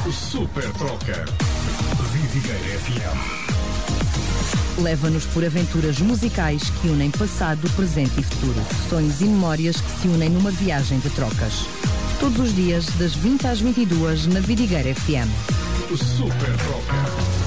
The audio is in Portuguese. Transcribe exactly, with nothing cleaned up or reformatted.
Super Troca. Vidigueira F M. Leva-nos por aventuras musicais que unem passado, presente e futuro. Sonhos e memórias que se unem numa viagem de trocas. Todos os dias, das vinte às vinte e duas, na Vidigueira F M. Super Troca.